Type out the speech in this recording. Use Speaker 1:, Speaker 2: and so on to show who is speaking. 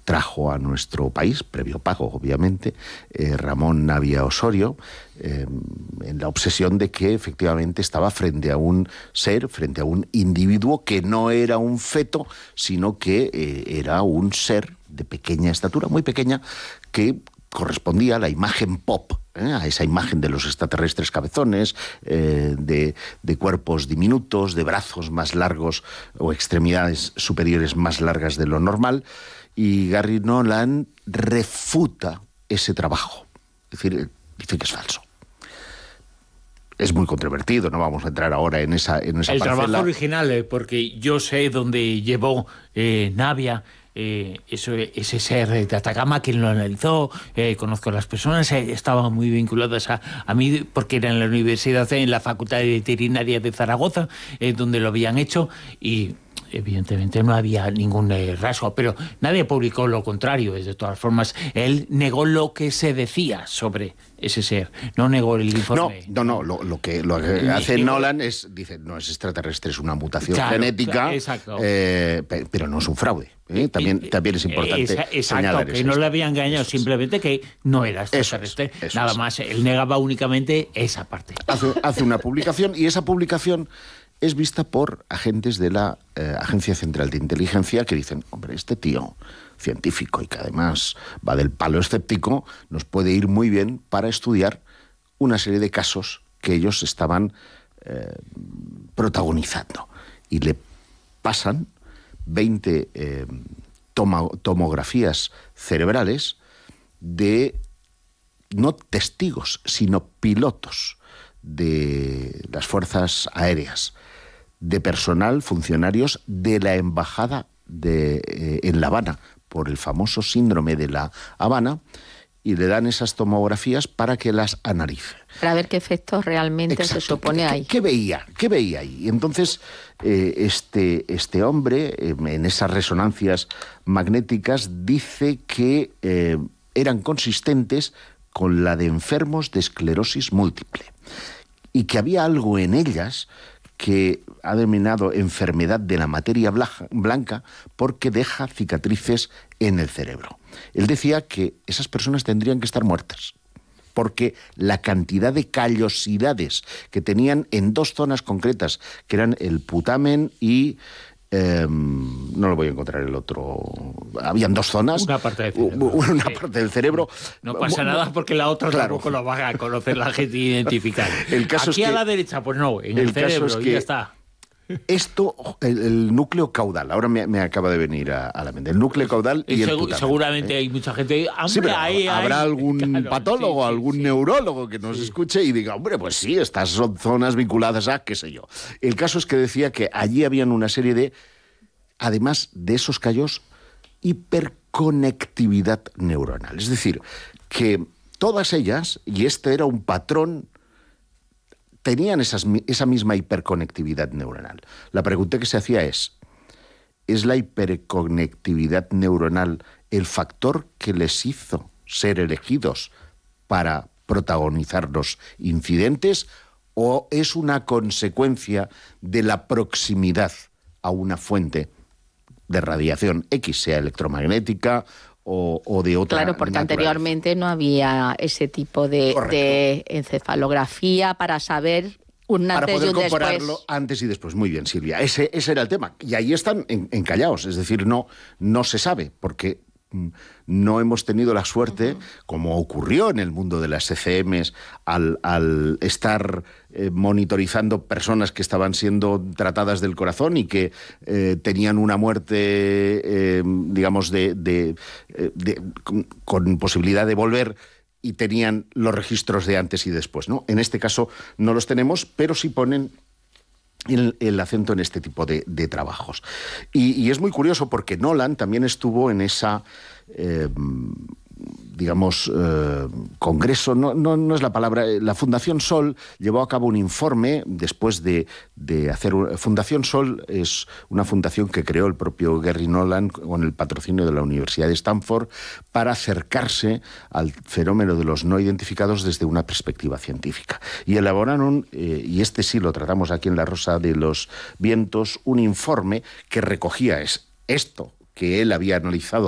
Speaker 1: trajo a nuestro país, previo pago obviamente, Ramón Navia Osorio, en la obsesión de que efectivamente estaba frente a un ser, frente a un individuo que no era un feto, sino que era un ser de pequeña estatura, muy pequeña, que correspondía a la imagen pop, a esa imagen de los extraterrestres cabezones, de cuerpos diminutos, de brazos más largos o extremidades superiores más largas de lo normal, y Gary Nolan refuta ese trabajo. Es decir, dice que es falso. Es muy controvertido, no vamos a entrar ahora en esa
Speaker 2: el
Speaker 1: parcela.
Speaker 2: Trabajo original, porque yo sé dónde llevó Navia ese ser de Atacama, quien lo analizó, conozco a las personas, estaban muy vinculadas a mí, porque era en la universidad, en la Facultad de Veterinaria de Zaragoza, donde lo habían hecho, y evidentemente no había ningún rasgo, pero nadie publicó lo contrario. De todas formas, él negó lo que se decía sobre ese ser, no negó el informe.
Speaker 1: No, lo que hace Nolan es, dice, no es extraterrestre, es una mutación genética, pero no es un fraude. También es importante señalar
Speaker 2: que no le había engañado, simplemente que no era extraterrestre. Nada más, él negaba únicamente esa parte.
Speaker 1: Hace una publicación, y esa publicación es vista por agentes de la Agencia Central de Inteligencia que dicen, hombre, este tío científico y que además va del palo escéptico, nos puede ir muy bien para estudiar una serie de casos que ellos estaban protagonizando. Y le pasan 20 tomografías cerebrales de no testigos, sino pilotos de las fuerzas aéreas, de personal, funcionarios de la embajada en La Habana, por el famoso síndrome de La Habana, y le dan esas tomografías para que las analice.
Speaker 3: Para ver qué efectos realmente se supone ahí.
Speaker 1: ¿Qué veía ahí? Y entonces este hombre, en esas resonancias magnéticas, dice que eran consistentes con la de enfermos de esclerosis múltiple, y que había algo en ellas que ha denominado enfermedad de la materia blanca porque deja cicatrices en el cerebro. Él decía que esas personas tendrían que estar muertas, porque la cantidad de callosidades que tenían en dos zonas concretas, que eran el putamen y no lo voy a encontrar el otro. Habían dos zonas.
Speaker 2: Una parte del cerebro.
Speaker 1: Una parte del cerebro.
Speaker 2: No pasa nada porque la otra tampoco la va a conocer la gente y identificar.
Speaker 1: El caso
Speaker 2: aquí
Speaker 1: es que,
Speaker 2: a la derecha, pues no, en el cerebro,
Speaker 1: caso es
Speaker 2: y ya está.
Speaker 1: Esto, el núcleo caudal, ahora me acaba de venir a la mente. El núcleo caudal y el putamen.
Speaker 2: Seguramente hay mucha gente.
Speaker 1: Sí, pero habrá algún patólogo, algún neurólogo que nos escuche y diga, hombre, pues sí, estas son zonas vinculadas a qué sé yo. El caso es que decía que allí habían una serie de, además de esos callos, hiperconectividad neuronal. Es decir, que todas ellas, y este era un patrón, tenían esa misma hiperconectividad neuronal. La pregunta que se hacía ¿es la hiperconectividad neuronal el factor que les hizo ser elegidos para protagonizar los incidentes, o es una consecuencia de la proximidad a una fuente de radiación X, sea electromagnética o de otra?
Speaker 3: Claro, porque anteriormente no había ese tipo de encefalografía para saber un antes y un después.
Speaker 1: Para poder compararlo antes y después. Muy bien, Silvia. Ese era el tema. Y ahí están encallados. Es decir, no se sabe, porque no hemos tenido la suerte, como ocurrió en el mundo de las ECMs, al estar monitorizando personas que estaban siendo tratadas del corazón y que tenían una muerte, digamos, con posibilidad de volver, y tenían los registros de antes y después, ¿no? En este caso no los tenemos, pero sí ponen el acento en este tipo de trabajos. Y es muy curioso porque Nolan también estuvo en esa, congreso, no es la palabra. La Fundación Sol llevó a cabo un informe después de hacer... Fundación Sol es una fundación que creó el propio Gary Nolan con el patrocinio de la Universidad de Stanford para acercarse al fenómeno de los no identificados desde una perspectiva científica. Y elaboraron, y este sí lo tratamos aquí en La Rosa de los Vientos, un informe que recogía esto que él había analizado